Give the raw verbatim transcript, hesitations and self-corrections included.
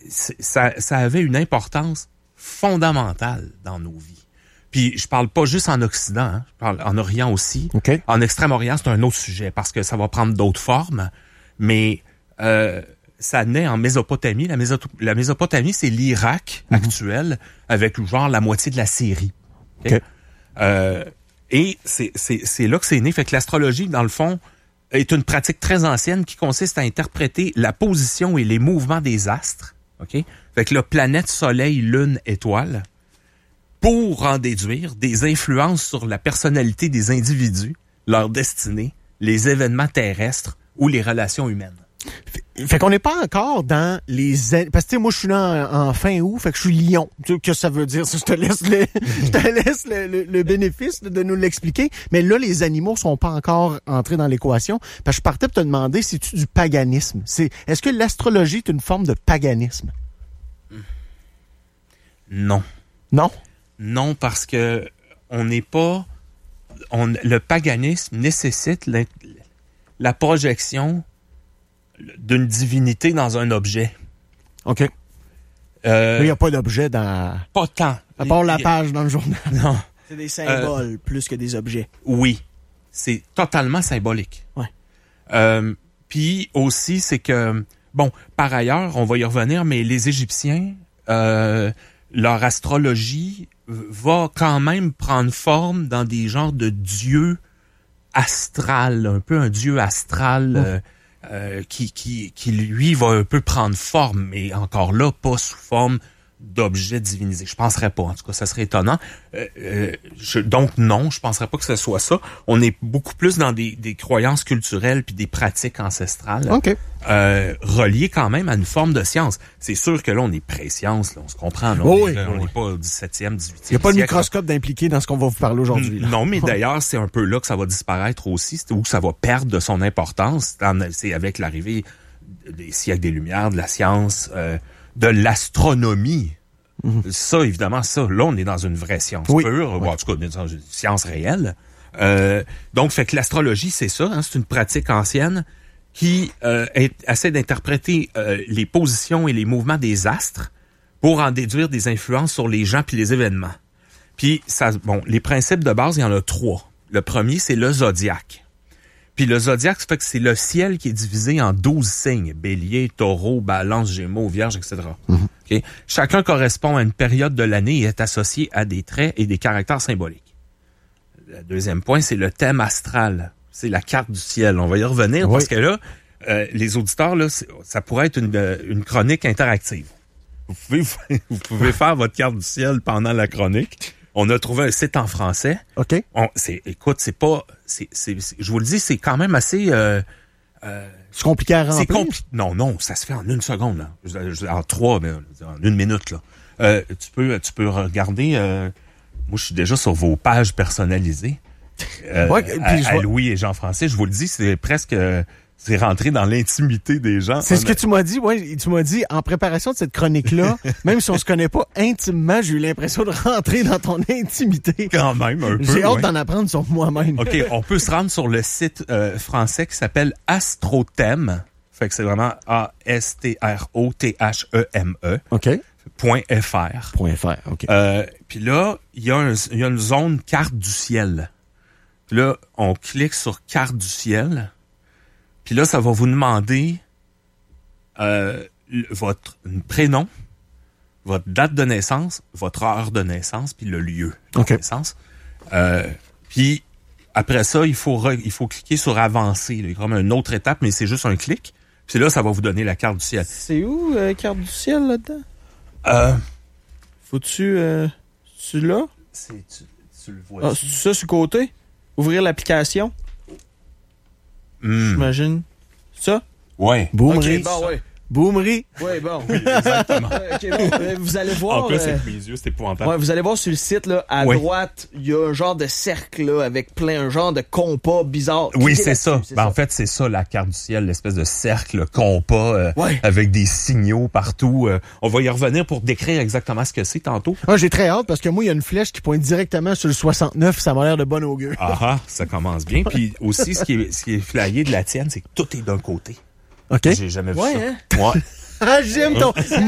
ça, ça avait une importance fondamentale dans nos vies. Puis je parle pas juste en Occident, hein, je parle en Orient aussi. Okay. En Extrême-Orient, c'est un autre sujet parce que ça va prendre d'autres formes, mais euh, ça naît en Mésopotamie. La, Méso- la Mésopotamie, c'est l'Irak mm-hmm. actuel, avec genre la moitié de la Syrie. Okay? Okay. Euh, et c'est, c'est, c'est là que c'est né. Fait que l'astrologie, dans le fond, est une pratique très ancienne qui consiste à interpréter la position et les mouvements des astres. Okay? Fait que là, planète, soleil, lune, étoile, pour en déduire des influences sur la personnalité des individus, leur destinée, les événements terrestres ou les relations humaines. Fait, fait qu'on n'est pas encore dans les... Parce que tu sais, moi, je suis là en, en fin août, fait que je suis lion. Tu sais, que ça veut dire? Je te laisse le, je te laisse le, le, le bénéfice de nous l'expliquer. Mais là, les animaux sont pas encore entrés dans l'équation. Parce que je partais pour te demander, c'est-tu du paganisme? C'est, est-ce que l'astrologie est une forme de paganisme? Non. Non? Non, parce que on n'est pas... On, le paganisme nécessite la, la projection d'une divinité dans un objet. OK. Euh, il n'y a pas d'objet dans... Pas tant. À part la page dans le journal. Non. C'est des symboles euh, plus que des objets. Oui. C'est totalement symbolique. Ouais. Euh, puis aussi, c'est que... Bon, par ailleurs, on va y revenir, mais les Égyptiens... Euh, leur astrologie va quand même prendre forme dans des genres de dieux astral, un peu un dieu astral euh, euh, qui, qui, qui, lui, va un peu prendre forme, mais encore là, pas sous forme d'objet divinisé. Je penserais pas, en tout cas, ça serait étonnant. Euh, euh, je, donc non, je penserais pas que ce soit ça. On est beaucoup plus dans des, des croyances culturelles puis des pratiques ancestrales, okay. euh, reliées quand même à une forme de science. C'est sûr que là, on est pré-science, là, on se comprend. Là, oh on oui, n'est oui. pas au dix-septième, dix-huitième siècle. Il n'y a pas de microscope d'impliqué dans ce qu'on va vous parler aujourd'hui. Là. Non, mais d'ailleurs, c'est un peu là que ça va disparaître aussi, ou que ça va perdre de son importance. C'est avec l'arrivée des siècles des Lumières, de la science... Euh, de l'astronomie. Mm-hmm. Ça, évidemment, ça, là, on est dans une vraie science oui. pure, oui. ou en tout cas, on est dans une science réelle. Euh, donc, fait que l'astrologie, c'est ça, hein, c'est une pratique ancienne qui euh, est, essaie d'interpréter euh, les positions et les mouvements des astres pour en déduire des influences sur les gens puis les événements. Puis, ça, bon, les principes de base, il y en a trois. Le premier, c'est le zodiaque. Puis le zodiaque, ça fait que c'est le ciel qui est divisé en douze signes. Bélier, taureau, balance, gémeaux, vierge, et cetera. Mm-hmm. Okay? Chacun correspond à une période de l'année et est associé à des traits et des caractères symboliques. Le deuxième point, c'est le thème astral. C'est la carte du ciel. On va y revenir oui. parce que là, euh, les auditeurs, là, ça pourrait être une, une chronique interactive. Vous pouvez, vous pouvez faire votre carte du ciel pendant la chronique. On a trouvé un site en français. OK. On, c'est, écoute, c'est pas... C'est, c'est, c'est, je vous le dis, c'est quand même assez... Euh, euh, c'est compliqué à remplir? C'est compli- non, non, ça se fait en une seconde. Là. Je, je, en trois, mais en une minute. Là. Euh, tu peux tu peux regarder... Euh, moi, je suis déjà sur vos pages personnalisées. Euh, ouais, puis à, je à vois... Louis et Jean-Français, je vous le dis, c'est presque... C'est rentré dans l'intimité des gens. C'est ce que tu m'as dit, ouais. Tu m'as dit, en préparation de cette chronique-là, même si on se connaît pas intimement, j'ai eu l'impression de rentrer dans ton intimité. Quand même, un peu. J'ai hâte ouais. d'en apprendre sur moi-même. OK, on peut se rendre sur le site euh, français qui s'appelle Astrothème. Fait que c'est vraiment A S T R O T H E M E. OK. Point F R. Point F R, OK. Euh, puis là, il y, a un, il y a une zone carte du ciel. Puis là, on clique sur carte du ciel. Puis là, ça va vous demander euh, votre prénom, votre date de naissance, votre heure de naissance, puis le lieu de okay. naissance. Euh, puis après ça, il faut re, il faut cliquer sur avancer. Il y a comme une autre étape, mais c'est juste un clic. Puis là, ça va vous donner la carte du ciel. C'est où, euh, carte du ciel, là-dedans? Euh, Faut-tu... Euh, tu là? C'est, tu, tu le vois. Ah, c'est ça sur le côté? Ouvrir l'application? Mm. J'imagine. Ça? Ouais. Boomery. Ok, bon, ouais. Boomery. Oui, bon. Oui, exactement. okay, bon. Euh, vous allez voir... En plus, euh, avec mes yeux, c'est épouvantable. Ouais, vous allez voir sur le site, là, à oui. droite, il y a un genre de cercle, là, avec plein, un genre de compas bizarre. Oui, c'est ça. c'est ben, ça. En fait, c'est ça, la carte du ciel, l'espèce de cercle, compas, euh, ouais. avec des signaux partout. Euh, on va y revenir pour décrire exactement ce que c'est tantôt. Ah, j'ai très hâte parce que moi, il y a une flèche qui pointe directement sur le soixante-neuf. Ça m'a l'air de bon augure. Ah ah, ça commence bien. Puis aussi, ce qui est, ce qui est flyé de la tienne, c'est que tout est d'un côté. OK. J'ai jamais vu ouais, ça. Hein? Ouais. Ah, j'aime ton...